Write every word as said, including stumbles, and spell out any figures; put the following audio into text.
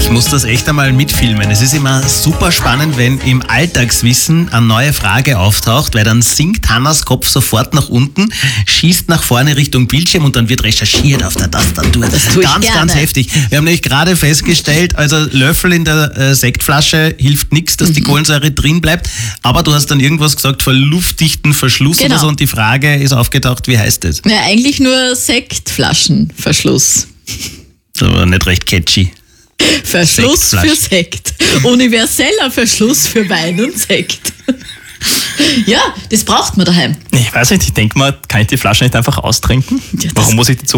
Ich muss das echt einmal mitfilmen. Es ist immer super spannend, wenn im Alltagswissen eine neue Frage auftaucht, weil dann sinkt Hannas Kopf sofort nach unten, schießt nach vorne Richtung Bildschirm und dann wird recherchiert auf der Tastatur. Das tue ich ganz, gerne. ganz heftig. Wir haben nämlich gerade festgestellt, also Löffel in der äh, Sektflasche hilft nichts, dass die Kohlensäure drin bleibt, aber du hast dann irgendwas gesagt von luftdichten Verschluss Genau. oder so und die Frage ist aufgetaucht, wie heißt das? Ja, eigentlich nur Sektflaschenverschluss. Aber nicht recht catchy. Verschluss für Sektflaschen. Sekt. Universeller Verschluss für Wein und Sekt. Ja, das braucht man daheim. Ich weiß nicht, ich denke mal, kann ich die Flasche nicht einfach austrinken? Ja, das- Warum muss ich die zu